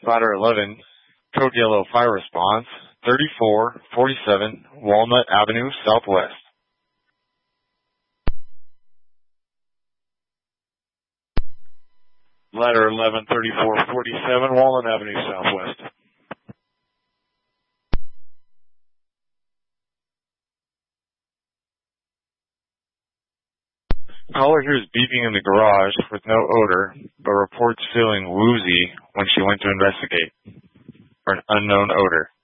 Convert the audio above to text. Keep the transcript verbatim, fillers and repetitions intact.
Ladder eleven, code yellow fire response, thirty-four forty-seven Walnut Avenue Southwest. Ladder eleven, thirty-four forty-seven Walnut Avenue Southwest. Caller hears beeping in the garage with no odor, but reports feeling woozy when she went to investigate for an unknown odor.